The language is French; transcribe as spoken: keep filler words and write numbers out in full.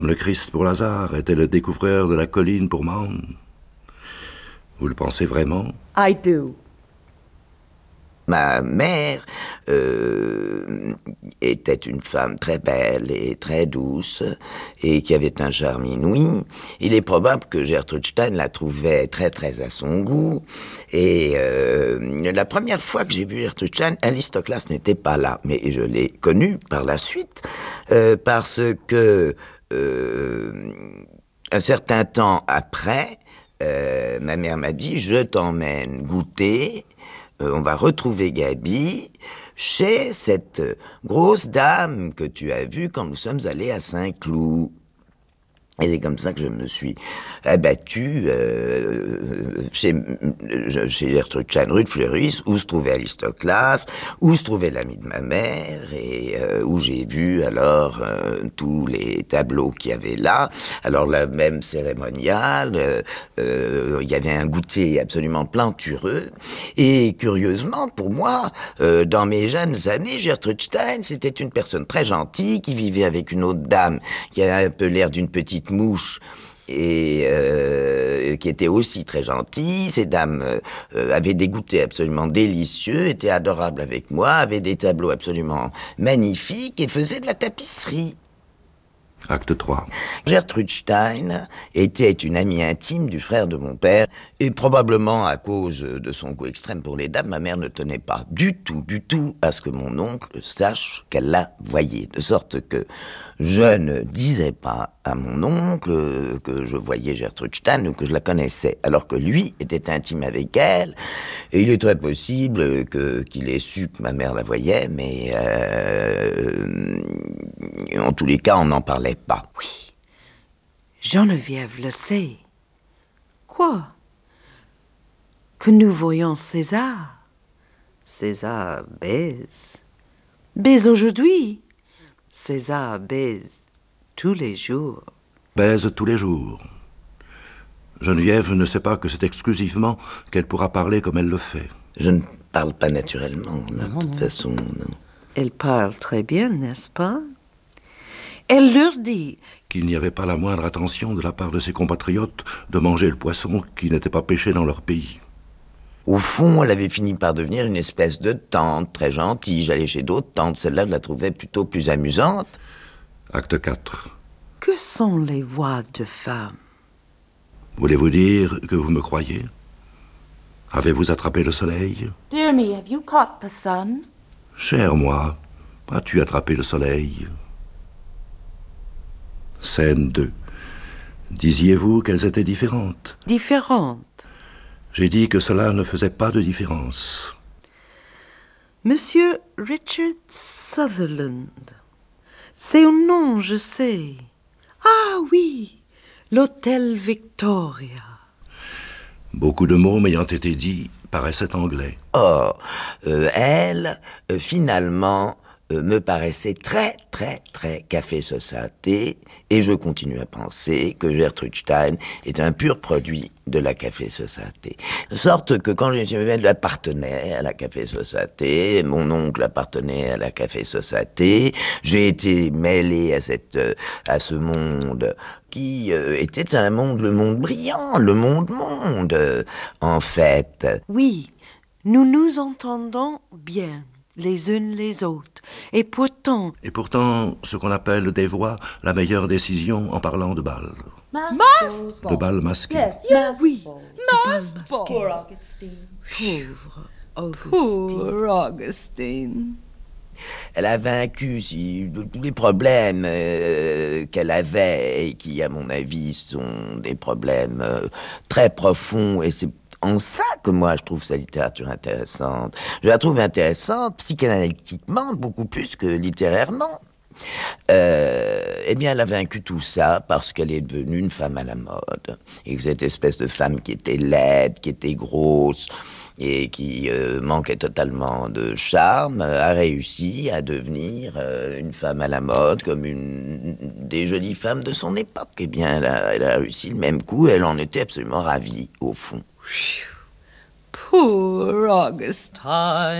Le Christ pour Lazare était le découvreur de la colline pour Mahon. Vous le pensez vraiment? I do. Ma mère euh, était une femme très belle et très douce et qui avait un charme inouï. Il est probable que Gertrude Stein la trouvait très très à son goût. Et euh, la première fois que j'ai vu Gertrude Stein, Alice Toklas n'était pas là. Mais je l'ai connue par la suite euh, parce que euh, un certain temps après, euh, ma mère m'a dit « Je t'emmène goûter ». Euh, on va retrouver Gaby chez cette grosse dame que tu as vue quand nous sommes allés à Saint-Cloud. Et c'est comme ça que je me suis abattu euh, chez, chez Gertrude Stein, rue de Fleuris, où se trouvait Alice Toklas, où se trouvait l'ami de ma mère, et euh, où j'ai vu alors euh, tous les tableaux qu'il y avait là. Alors la même cérémoniale, euh, euh, il y avait un goûter absolument plantureux. Et curieusement, pour moi, euh, dans mes jeunes années, Gertrude Stein, c'était une personne très gentille qui vivait avec une autre dame qui a un peu l'air d'une petite mouche et euh, qui était aussi très gentille. Ces dames euh, avaient des goûters absolument délicieux, étaient adorables avec moi, avaient des tableaux absolument magnifiques et faisaient de la tapisserie. Acte trois. Gertrude Stein était une amie intime du frère de mon père, et probablement à cause de son goût extrême pour les dames, ma mère ne tenait pas du tout, du tout à ce que mon oncle sache qu'elle la voyait. De sorte que je ne disais pas à mon oncle que je voyais Gertrude Stein ou que je la connaissais, alors que lui était intime avec elle, et il est très possible que, qu'il ait su que ma mère la voyait, mais euh, en tous les cas, on n'en parlait pas. Oui, Geneviève le sait. Quoi? Que nous voyons César. César baise. Baise aujourd'hui. César baise tous les jours. Baise tous les jours. Geneviève ne sait pas que c'est exclusivement qu'elle pourra parler comme elle le fait. Je ne parle pas naturellement, de Non, toute non. façon, non. Elle parle très bien, n'est-ce pas? Elle leur dit Qu'il n'y avait pas la moindre attention de la part de ses compatriotes de manger le poisson qui n'était pas pêché dans leur pays. Au fond, elle avait fini par devenir une espèce de tante, très gentille. J'allais chez d'autres tantes, celle-là, je la trouvais plutôt plus amusante. Acte quatre. que sont les voix de femmes? Voulez-vous dire que vous me croyez? Avez-vous attrapé le soleil? Dear me, have you caught the sun? Cher moi, as-tu attrapé le soleil? Scène deux. Disiez-vous qu'elles étaient différentes? Différentes. J'ai dit que cela ne faisait pas de différence. Monsieur Richard Sutherland. C'est un nom, je sais. Ah oui, l'hôtel Victoria. Beaucoup de mots m'ayant été dits paraissaient anglais. Or, euh, elle, euh, finalement, euh, me paraissait très, très, très café société, et je continue à penser que Gertrude Stein est un pur produit de la café société. De sorte que quand je appartenais à la café société, mon oncle appartenait à la café société, j'ai été mêlé à cette, à ce monde qui euh, était un monde, le monde brillant, le monde-monde, euh, en fait. Oui, nous nous entendons bien, les unes les autres, et pourtant... Et pourtant, ce qu'on appelle des voix, la meilleure décision en parlant de bal. Mask De bal masqué. Yes, yes. Oui, Mask masqué. Poor Augustine. Pauvre Augustine. Poor Augustine. Elle a vaincu si, de tous les problèmes euh, qu'elle avait et qui, à mon avis, sont des problèmes euh, très profonds. Et c'est en ça que moi, je trouve sa littérature intéressante. Je la trouve intéressante psychanalytiquement, beaucoup plus que littérairement. Euh, eh bien, elle a vaincu tout ça parce qu'elle est devenue une femme à la mode. Et que cette espèce de femme qui était laide, qui était grosse et qui euh, manquait totalement de charme, a réussi à devenir euh, une femme à la mode, comme une des jolies femmes de son époque. Eh bien, elle a, elle a réussi le même coup, elle en était absolument ravie, au fond. Poor Augustine.